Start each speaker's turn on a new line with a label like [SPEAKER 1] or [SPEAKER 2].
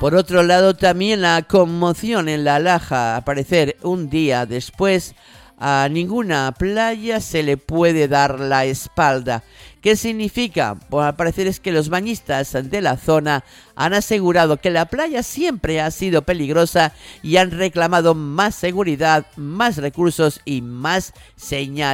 [SPEAKER 1] Por otro lado, también la conmoción en La Laja. Aparecer un día después, a ninguna playa se le puede dar la espalda. ¿Qué significa? Pues al parecer es que los bañistas de la zona han asegurado que la playa siempre ha sido peligrosa y han reclamado más seguridad, más recursos y más señales.